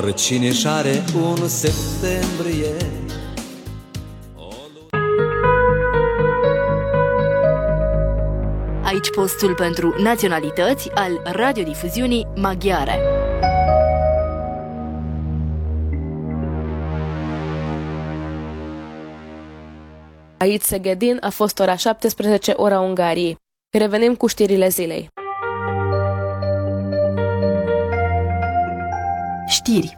Oricine și-are 1 septembrie. Aici postul pentru naționalități al radiodifuziunii maghiare. Aici Szegedin a fost ora 17, ora Ungariei. Revenim cu știrile zilei. Știri.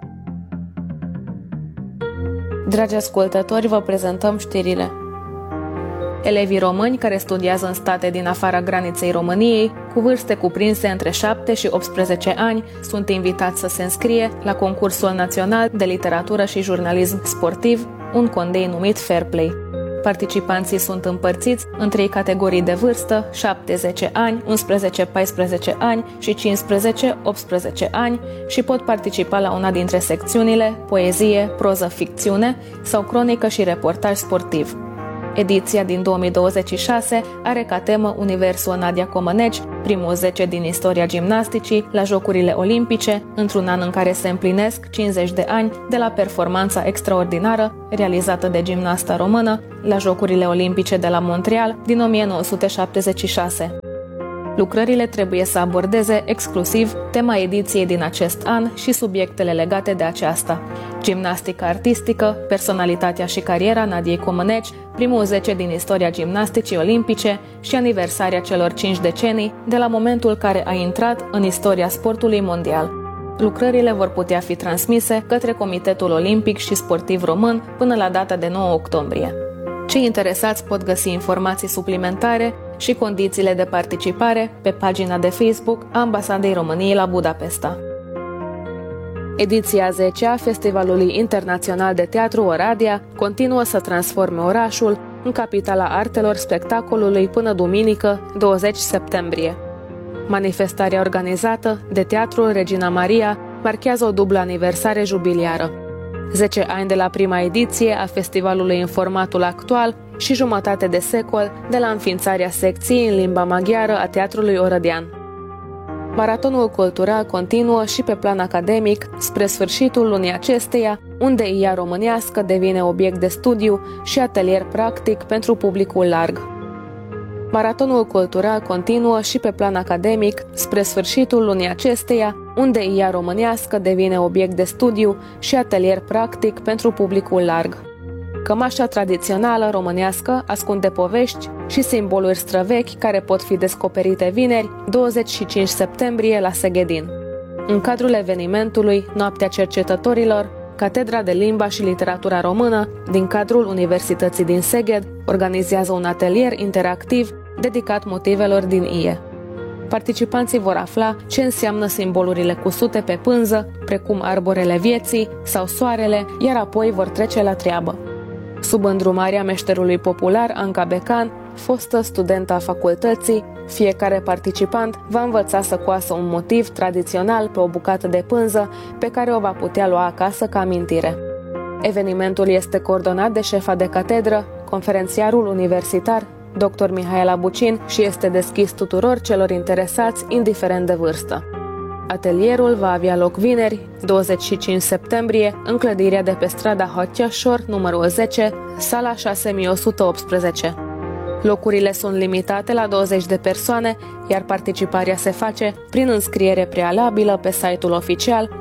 Dragi ascultători, vă prezentăm știrile. Elevii români care studiază în state din afara graniței României, cu vârste cuprinse între 7 și 18 ani, sunt invitați să se înscrie la concursul național de literatură și jurnalism sportiv, un condei numit Fair Play. Participanții sunt împărțiți în 3 categorii de vârstă, 7-10 ani, 11-14 ani și 15-18 ani și pot participa la una dintre secțiunile poezie, proză, ficțiune sau cronică și reportaj sportiv. Ediția din 2026 are ca temă Universul Nadia Comăneci, primul 10 din istoria gimnasticii la Jocurile Olimpice, într-un an în care se împlinesc 50 de ani de la performanța extraordinară realizată de gimnasta română la Jocurile Olimpice de la Montreal din 1976. Lucrările trebuie să abordeze exclusiv tema ediției din acest an și subiectele legate de aceasta: gimnastica artistică, personalitatea și cariera Nadiei Comăneci, primul 10 din istoria gimnasticii olimpice și aniversarea celor 5 decenii de la momentul care a intrat în istoria sportului mondial. Lucrările vor putea fi transmise către Comitetul Olimpic și Sportiv Român până la data de 9 octombrie. Cei interesați pot găsi informații suplimentare și condițiile de participare pe pagina de Facebook a Ambasadei României la Budapesta. Ediția 10 a Festivalului Internațional de Teatru Oradea continuă să transforme orașul în capitala artelor spectacolului până duminică, 20 septembrie. Manifestarea organizată de Teatrul Regina Maria marchează o dublă aniversare jubiliară. 10 ani de la prima ediție a festivalului în formatul actual și jumătate de secol de la înființarea secției în limba maghiară a Teatrului Orădean. Maratonul cultural continuă și pe plan academic spre sfârșitul lunii acesteia, unde IA românească devine obiect de studiu și atelier practic pentru publicul larg. Maratonul cultural continuă și pe plan academic spre sfârșitul lunii acesteia, unde IA românească devine obiect de studiu și atelier practic pentru publicul larg. Cămașa tradițională românească ascunde povești și simboluri străvechi care pot fi descoperite vineri, 25 septembrie, la Szegedin. În cadrul evenimentului Noaptea Cercetătorilor, Catedra de Limba și Literatura Română din cadrul Universității din Szeged organizează un atelier interactiv dedicat motivelor din IE. Participanții vor afla ce înseamnă simbolurile cusute pe pânză, precum arborele vieții sau soarele, iar apoi vor trece la treabă. Sub îndrumarea meșterului popular Anca Becan, fostă studentă a facultății, fiecare participant va învăța să coasă un motiv tradițional pe o bucată de pânză pe care o va putea lua acasă ca amintire. Evenimentul este coordonat de șefa de catedră, conferențiarul universitar, dr. Mihaela Bucin, și este deschis tuturor celor interesați, indiferent de vârstă. Atelierul va avea loc vineri, 25 septembrie, în clădirea de pe strada Hoția-Șor, numărul 10, sala 6118. Locurile sunt limitate la 20 de persoane, iar participarea se face prin înscriere prealabilă pe site-ul oficial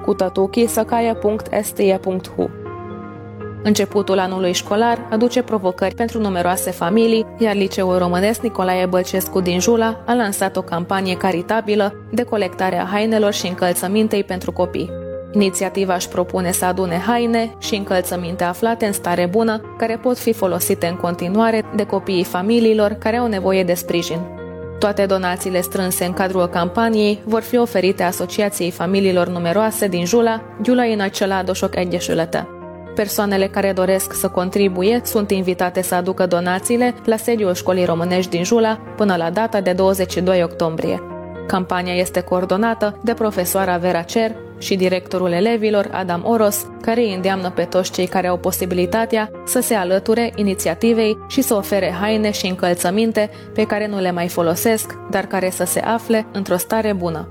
kutatukisakaia.stie.hu. Începutul anului școlar aduce provocări pentru numeroase familii, iar Liceul Românesc Nicolae Bălcescu din Jula a lansat o campanie caritabilă de colectare a hainelor și încălțămintei pentru copii. Inițiativa își propune să adune haine și încălțăminte aflate în stare bună, care pot fi folosite în continuare de copiii familiilor care au nevoie de sprijin. Toate donațiile strânse în cadrul campaniei vor fi oferite Asociației Familiilor Numeroase din Jula, Gyulai Nagycsaládosok Egyesülete. Persoanele care doresc să contribuie sunt invitate să aducă donațiile la sediul Școlii Românești din Jula până la data de 22 octombrie. Campania este coordonată de profesoara Vera Cer și directorul elevilor Adam Oros, care îi îndeamnă pe toți cei care au posibilitatea să se alăture inițiativei și să ofere haine și încălțăminte pe care nu le mai folosesc, dar care să se afle într-o stare bună.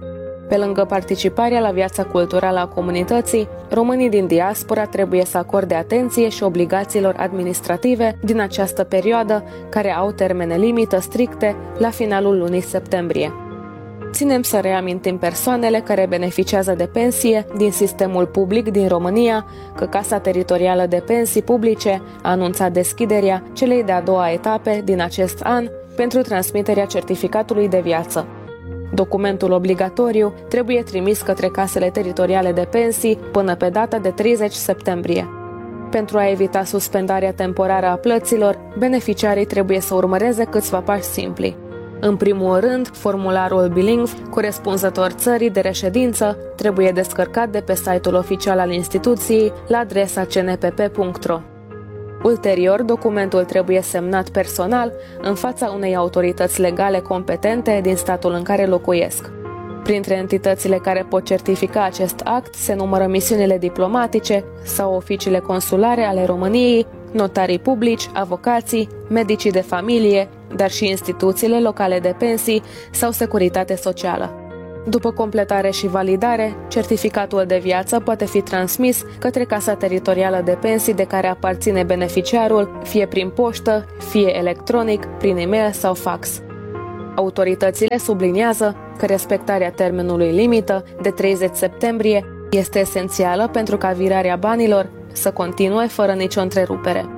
Pe lângă participarea la viața culturală a comunității, românii din diaspora trebuie să acorde atenție și obligațiilor administrative din această perioadă, care au termene limită stricte la finalul lunii septembrie. Ținem să reamintim persoanele care beneficiază de pensie din sistemul public din România că Casa Teritorială de Pensii Publice a anunțat deschiderea celei de-a doua etape din acest an pentru transmiterea certificatului de viață. Documentul obligatoriu trebuie trimis către casele teritoriale de pensii până pe data de 30 septembrie. Pentru a evita suspendarea temporară a plăților, beneficiarii trebuie să urmăreze câțiva pași simpli. În primul rând, formularul bilingv corespunzător țării de reședință trebuie descărcat de pe site-ul oficial al instituției la adresa cnpp.ro. Ulterior, documentul trebuie semnat personal în fața unei autorități legale competente din statul în care locuiesc. Printre entitățile care pot certifica acest act se numără misiunile diplomatice sau oficiile consulare ale României, notarii publici, avocații, medicii de familie, dar și instituțiile locale de pensii sau securitate socială. După completare și validare, certificatul de viață poate fi transmis către Casa Teritorială de Pensii de care aparține beneficiarul, fie prin poștă, fie electronic, prin e-mail sau fax. Autoritățile subliniază că respectarea termenului limită de 30 septembrie este esențială pentru ca virarea banilor să continue fără nicio întrerupere.